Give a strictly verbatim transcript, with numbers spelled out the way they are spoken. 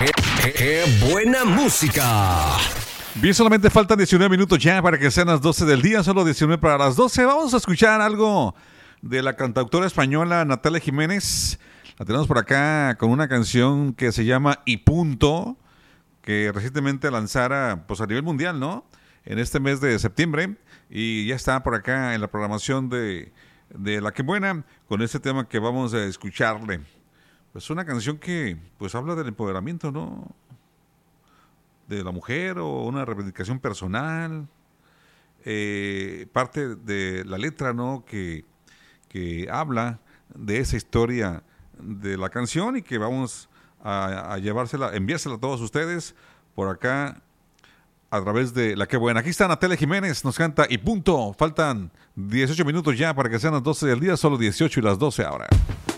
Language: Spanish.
¡Qué, qué buena música! Bien, solamente faltan diecinueve minutos ya para que sean las doce del día, solo diecinueve para las doce. Vamos a escuchar algo de la cantautora española Natalia Jiménez. La tenemos por acá con una canción que se llama Y Punto, que recientemente lanzara pues a nivel mundial, ¿no? En este mes de septiembre, y ya está por acá en la programación de, de La Que Buena con este tema que vamos a escucharle. Pues una canción que pues habla del empoderamiento, ¿no? De la mujer, o una reivindicación personal, eh, parte de la letra, ¿no? Que, que habla de esa historia de la canción y que vamos a, a llevársela, enviársela a todos ustedes por acá a través de La Que Buena. Aquí está Natalia Jiménez, nos canta Y Punto. Faltan dieciocho minutos ya para que sean las doce del día, solo dieciocho y las doce ahora.